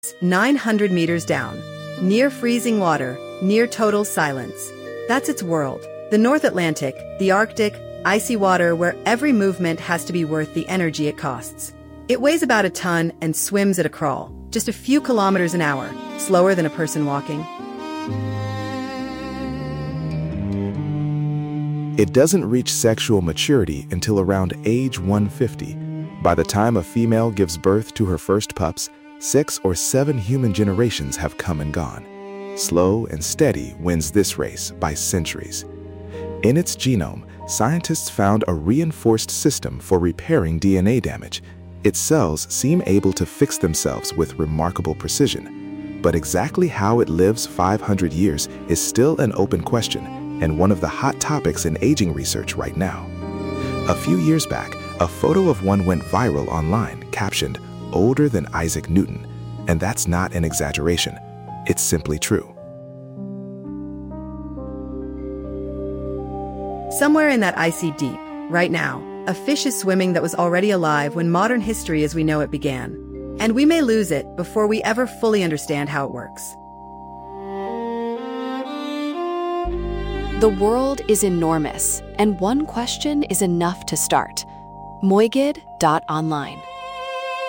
900 meters down. Near freezing water, near total silence. That's its world. The North Atlantic, the Arctic, icy water where every movement has to be worth the energy it costs. It weighs about a ton and swims at a crawl, just a few kilometers an hour, slower than a person walking. It doesn't reach sexual maturity until around age 150. By the time a female gives birth to her first pups, 6 or 7 human generations have come and gone. Slow and steady wins this race by centuries. In its genome, scientists found a reinforced system for repairing DNA damage. Its cells seem able to fix themselves with remarkable precision. But exactly how it lives 500 years is still an open question, and one of the hot topics in aging research right now. A few years back, a photo of one went viral online, captioned, "Older than Isaac Newton." And that's not an exaggeration. It's simply true. Somewhere in that icy deep, right now, a fish is swimming that was already alive when modern history as we know it began. And we may lose it before we ever fully understand how it works. The world is enormous, and one question is enough to start. Moigid.online